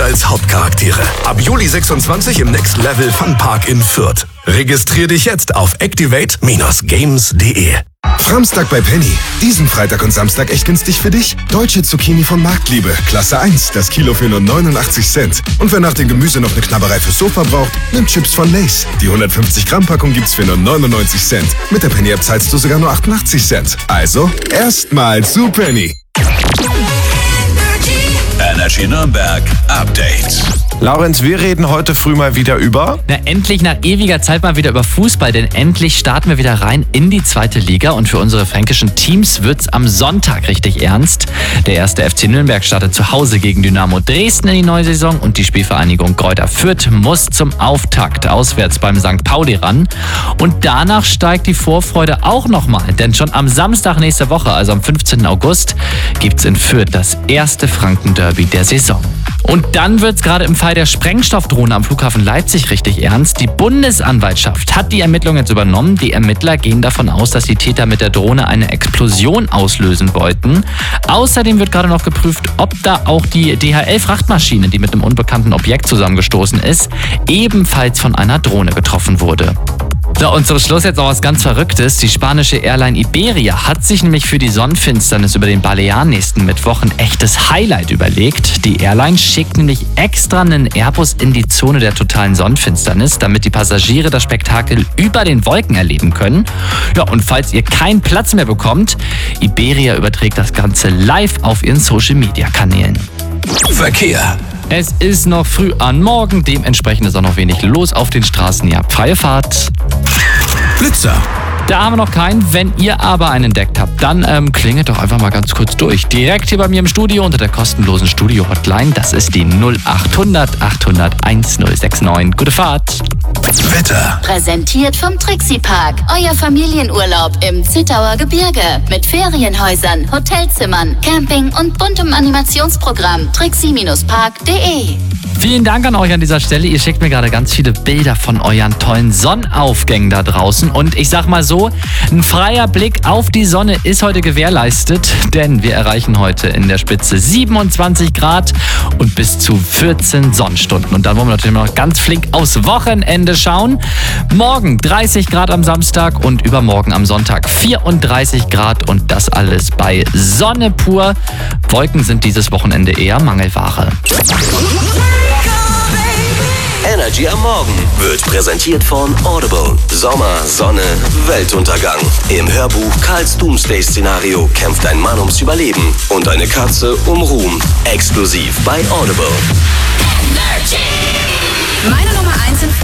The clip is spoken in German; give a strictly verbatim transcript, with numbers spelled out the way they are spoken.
als Hauptcharaktere. Ab Juli sechsundzwanzig im Next Level Fun Park in Fürth. Registrier dich jetzt auf activate Bindestrich games punkt de. Framstag bei Penny. Diesen Freitag und Samstag echt günstig für dich. Deutsche Zucchini von Marktliebe. Klasse eins. Das Kilo für nur neunundachtzig Cent. Und wer nach dem Gemüse noch eine Knabberei fürs Sofa braucht, nimmt Chips von Lay's. Die hundertfünfzig Gramm Packung gibt's für nur neunundneunzig Cent. Mit der Penny App zahlst du sogar nur achtundachtzig Cent. Also, erstmal zu Penny. Energy Nürnberg Update. Laurenz, wir reden heute früh mal wieder über... Na, endlich nach ewiger Zeit mal wieder über Fußball, denn endlich starten wir wieder rein in die zweite Liga und für unsere fränkischen Teams wird's am Sonntag richtig ernst. Der erste F C Nürnberg startet zu Hause gegen Dynamo Dresden in die neue Saison und die Spielvereinigung Greuther Fürth muss zum Auftakt auswärts beim Sankt Pauli ran. Und danach steigt die Vorfreude auch nochmal, denn schon am Samstag nächste Woche, also am fünfzehnten August, gibt's in Fürth das erste Franken-Derby der Saison. Und dann wird's gerade im Fall der Sprengstoffdrohne am Flughafen Leipzig richtig ernst. Die Bundesanwaltschaft hat die Ermittlungen jetzt übernommen. Die Ermittler gehen davon aus, dass die Täter mit der Drohne eine Explosion auslösen wollten. Außerdem wird gerade noch geprüft, ob da auch die D H L-Frachtmaschine, die mit einem unbekannten Objekt zusammengestoßen ist, ebenfalls von einer Drohne getroffen wurde. So, und zum Schluss jetzt noch was ganz Verrücktes. Die spanische Airline Iberia hat sich nämlich für die Sonnenfinsternis über den Balearen nächsten Mittwoch ein echtes Highlight überlegt. Die Airline schickt nämlich extra einen Airbus in die Zone der totalen Sonnenfinsternis, damit die Passagiere das Spektakel über den Wolken erleben können. Ja, und falls ihr keinen Platz mehr bekommt, Iberia überträgt das Ganze live auf ihren Social-Media-Kanälen. Verkehr. Es ist noch früh am Morgen, dementsprechend ist auch noch wenig los auf den Straßen. Ihr habt freie Fahrt. Blitzer. Da haben wir noch keinen. Wenn ihr aber einen entdeckt habt, dann ähm, klingelt doch einfach mal ganz kurz durch. Direkt hier bei mir im Studio unter der kostenlosen Studio-Hotline. Das ist die null achthundert achthundert1069. Gute Fahrt. Wetter. Präsentiert vom Trixie Park. Euer Familienurlaub im Zittauer Gebirge. Mit Ferienhäusern, Hotelzimmern, Camping und buntem Animationsprogramm. trixie Park punkt de. Vielen Dank an euch an dieser Stelle. Ihr schickt mir gerade ganz viele Bilder von euren tollen Sonnenaufgängen da draußen. Und ich sag mal so, ein freier Blick auf die Sonne ist heute gewährleistet, denn wir erreichen heute in der Spitze siebenundzwanzig Grad und bis zu vierzehn Sonnenstunden. Und dann wollen wir natürlich noch ganz flink aufs Wochenende schauen. Morgen dreißig Grad am Samstag und übermorgen am Sonntag vierunddreißig Grad und das alles bei Sonne pur. Wolken sind dieses Wochenende eher Mangelware. Energy am Morgen wird präsentiert von Audible. Sommer, Sonne, Weltuntergang. Im Hörbuch Karls Doomsday-Szenario kämpft ein Mann ums Überleben und eine Katze um Ruhm. Exklusiv bei Audible. Energy. Meine